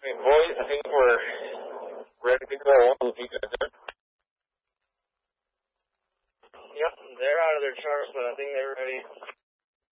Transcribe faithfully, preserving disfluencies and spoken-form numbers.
Hey, boys, I think we're ready to go on. You guys there? Yep, they're out of their chart, but I think they're ready.